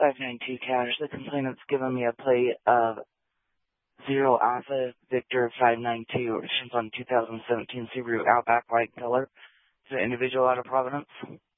592 cash. The complainant's given me a plate of 0 Alpha Victor 592, which is on 2017 Subaru Outback white color. Is the individual out of Providence?